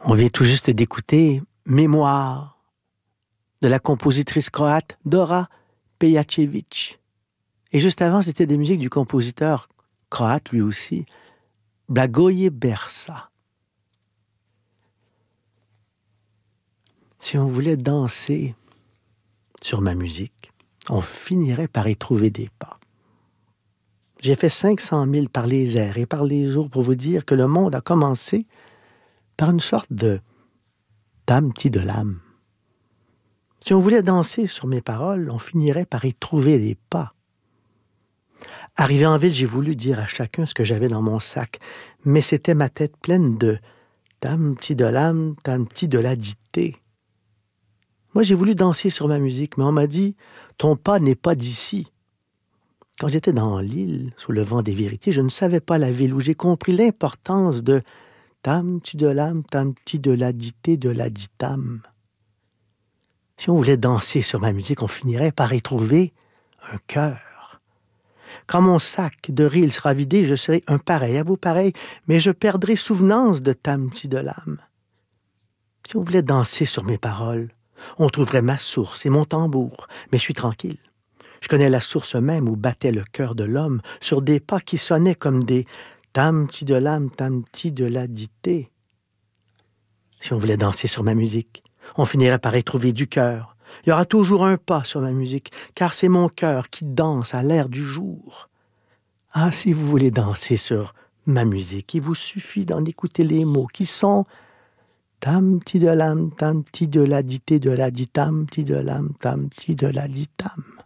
On vient tout juste d'écouter Mémoire de la compositrice croate Dora Pejačević. Et juste avant, c'était des musiques du compositeur croate, lui aussi, Blagoje Bersa. Si on voulait danser sur ma musique, on finirait par y trouver des pas. J'ai fait 500 000 par les airs et par les jours pour vous dire que le monde a commencé par une sorte de tamti de l'âme. Si on voulait danser sur mes paroles, on finirait par y trouver des pas. Arrivé en ville, j'ai voulu dire à chacun ce que j'avais dans mon sac, mais c'était ma tête pleine de tamti de l'âme, tamti de la dictée. Moi, j'ai voulu danser sur ma musique, mais on m'a dit « Ton pas n'est pas d'ici ». Quand j'étais dans l'île, sous le vent des vérités, je ne savais pas la ville où j'ai compris l'importance de tamti de l'âme, tamti de la dictée, de la ditam. Si on voulait danser sur ma musique, on finirait par y trouver un cœur. Quand mon sac de riz sera vidé, je serai un pareil à vous pareil, mais je perdrai souvenance de tamti de l'âme. Si on voulait danser sur mes paroles, on trouverait ma source et mon tambour, mais je suis tranquille. Je connais la source même où battait le cœur de l'homme sur des pas qui sonnaient comme des tamti de l'âme, tamti de la dictée. Si on voulait danser sur ma musique, on finirait par y trouver du cœur. Il y aura toujours un pas sur ma musique, car c'est mon cœur qui danse à l'air du jour. Ah, si vous voulez danser sur ma musique, il vous suffit d'en écouter les mots qui sont tamti de l'âme, tamti de la dictée, de la ditam, ti de l'âme, tamti de la ditam.